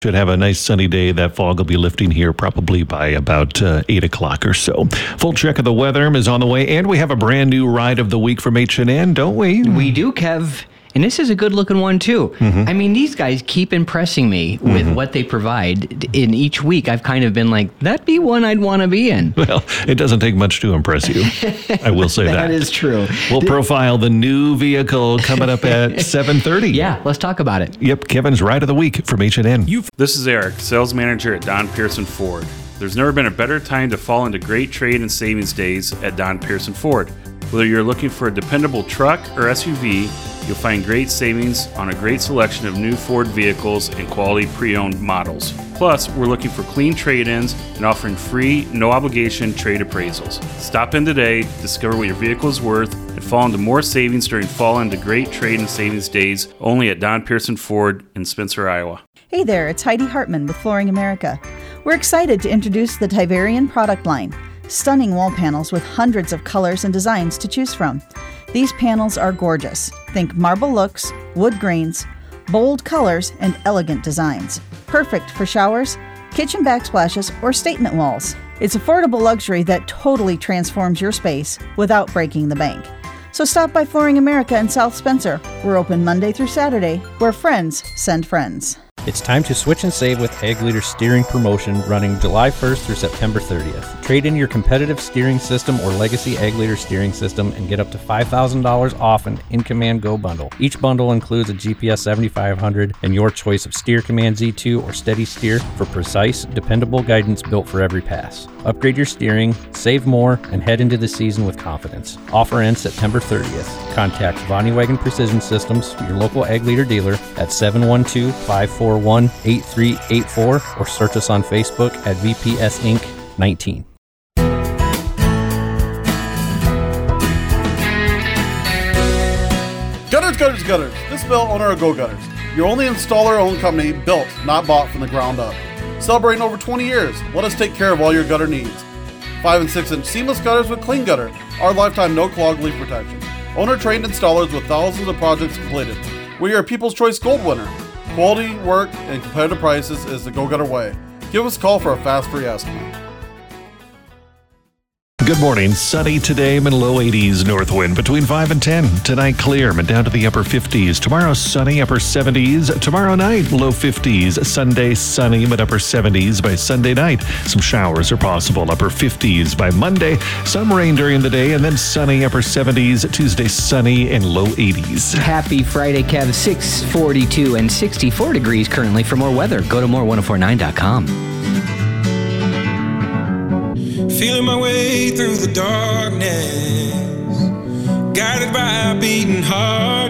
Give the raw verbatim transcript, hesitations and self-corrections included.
Should have a nice sunny day. That fog will be lifting here probably by about uh, eight o'clock or so. Full check of the weather is on the way, and we have a brand new ride of the week from H and N, don't we? We do, Kev. And this is a good-looking one, too. Mm-hmm. I mean, these guys keep impressing me with mm-hmm. what they provide. In each week, I've kind of been like, that'd be one I'd want to be in. Well, it doesn't take much to impress you. I will say that. That is true. We'll profile the new vehicle coming up at seven thirty. Yeah, let's talk about it. Yep, Kevin's Ride of the Week from H and N. You've- this is Eric, sales manager at Don Pearson Ford. There's never been a better time to fall into great trade and savings days at Don Pearson Ford. Whether you're looking for a dependable truck or S U V, you'll find great savings on a great selection of new Ford vehicles and quality pre-owned models. Plus, we're looking for clean trade-ins and offering free, no-obligation trade appraisals. Stop in today, discover what your vehicle is worth, and fall into more savings during fall into great trade and savings days only at Don Pearson Ford in Spencer, Iowa. Hey there, it's Heidi Hartman with Flooring America. We're excited to introduce the Tiverian product line. Stunning wall panels with hundreds of colors and designs to choose from. These panels are gorgeous. Think marble looks, wood grains, bold colors, and elegant designs. Perfect for showers, kitchen backsplashes, or statement walls. It's affordable luxury that totally transforms your space without breaking the bank. So stop by Flooring America in South Spencer. We're open Monday through Saturday, where friends send friends. It's time to switch and save with Ag Leader Steering Promotion running July first through September thirtieth. Trade in your competitive steering system or legacy Ag Leader steering system and get up to five thousand dollars off an In-Command Go bundle. Each bundle includes a G P S seventy-five hundred and your choice of Steer Command Z two or Steady Steer for precise, dependable guidance built for every pass. Upgrade your steering, save more, and head into the season with confidence. Offer ends September thirtieth. Contact Vonnie Wagon Precision Systems, your local Ag Leader dealer, at seven one two, five four one, eight three eight four or search us on Facebook at V P S Inc nineteen. Gutters, gutters, gutters. This is Bill, owner of Go Gutters. Your only installer-owned company, built, not bought from the ground up. Celebrating over twenty years, let us take care of all your gutter needs. five and six inch seamless gutters with Clean Gutter, our lifetime no-clog leak protection. Owner-trained installers with thousands of projects completed. We are People's Choice Gold winner. Quality, work, and competitive prices is the Go Gutter way. Give us a call for a fast free estimate. Good morning. Sunny today, mid low eighties, north wind between five and ten. Tonight clear, mid down to the upper fifties. Tomorrow sunny, upper seventies. Tomorrow night, low fifties. Sunday sunny, mid upper seventies by Sunday night. Some showers are possible, upper fifties by Monday. Some rain during the day, and then sunny, upper seventies. Tuesday sunny and low eighties. Happy Friday, Kev. six forty-two and sixty-four degrees currently. For more weather, go to more ten forty-nine dot com. Feeling my way through the darkness, guided by a beating heart.